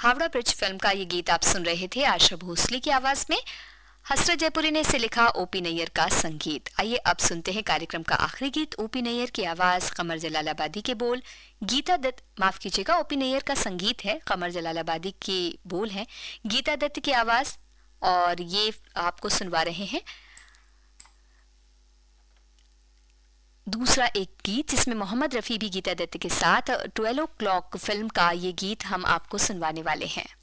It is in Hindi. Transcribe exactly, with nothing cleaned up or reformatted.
हावड़ा ब्रिज फिल्म का ये गीत आप सुन रहे थे आशा भोसले की आवाज में। हसरत जयपुरी ने इसे लिखा, ओपी नैयर का संगीत। आइए अब सुनते हैं कार्यक्रम का आखिरी गीत। ओपी नैयर की आवाज, कमर जलालाबादी के बोल, गीता दत्त, माफ कीजिएगा, ओपी नैयर का संगीत है, कमर जलालाबादी के बोल हैं, गीता दत्त की आवाज। और ये आपको सुनवा रहे हैं दूसरा एक गीत जिसमें मोहम्मद रफी भी गीता दत्त के साथ ट्वेल्व ओ क्लॉक फिल्म का ये गीत हम आपको सुनवाने वाले हैं।